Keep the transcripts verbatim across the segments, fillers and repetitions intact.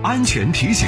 安全提醒。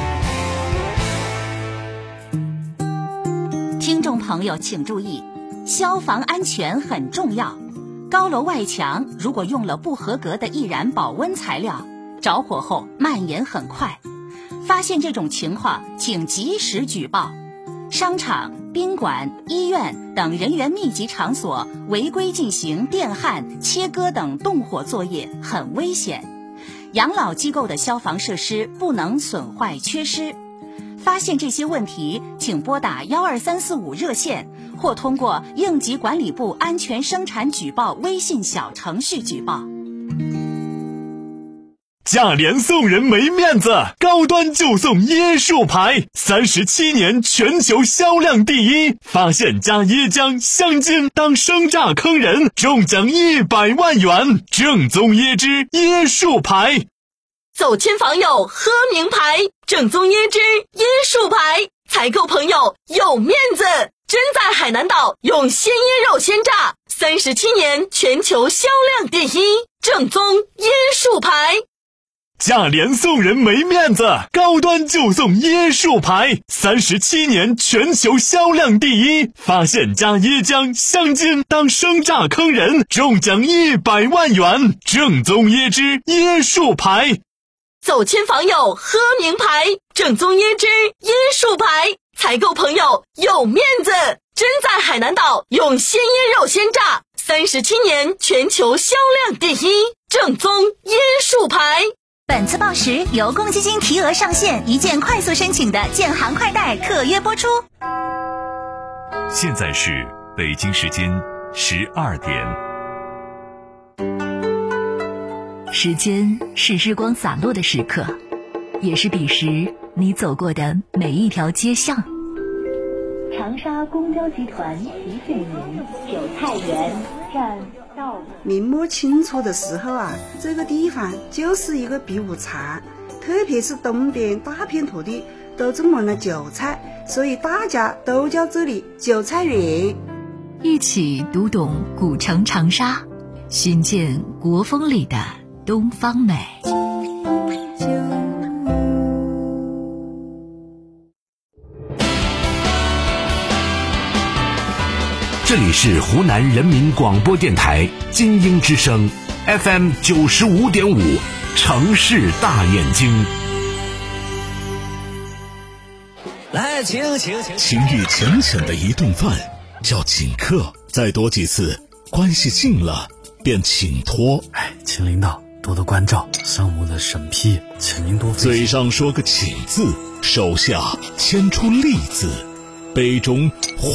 听众朋友请注意，消防安全很重要。高楼外墙如果用了不合格的易燃保温材料，着火后蔓延很快。发现这种情况，请及时举报。商场、宾馆、医院等人员密集场所违规进行电焊、切割等动火作业很危险。养老机构的消防设施不能损坏缺失。发现这些问题，请拨打幺二三四五热线，或通过应急管理部安全生产举报微信小程序举报。 价廉送人没面子，高端就送椰树牌，三十七年全球销量第一。发现加椰浆、香精当生榨坑人，中奖一百万元。正宗椰汁椰树牌， 走亲访友喝名牌，正宗椰汁椰树牌，采购朋友有面子。真在海南岛用鲜椰肉鲜榨，三十七年全球销量第一。正宗椰树牌。 价廉送人没面子，高端就送椰树牌，三十七年全球销量第一。发现加椰浆、香精当生榨坑人，中奖一百万元。正宗椰汁椰树牌， 走亲访友喝名牌，正宗椰汁椰树牌，采购朋友有面子。真在海南岛用鲜椰肉鲜榨，三十七年全球销量第一。正宗椰树牌。 本次报时由公积金提额上线一键快速申请的建行快贷特约播出。 现在是北京时间十二点。 时间是日光洒落的时刻，也是彼时你走过的每一条街巷。 长沙公交集团提醒您，韭菜园站到了。 明摸清楚的时候啊，这个地方就是一个避暑场，特别是东边大片土地都种满了韭菜，所以大家都叫这里韭菜园。 一起读懂古城长沙，寻见国风里的东方美。 这里是湖南人民广播电台精英之声 F M 九十五点五，城市大眼睛。 来，请请请。 情谊浅浅的一顿饭叫请客，再多几次，关系近了便请托。 哎，请领导多多关照，商务的审批，请您多费心。 嘴上说个请字，手下牵出利字，杯中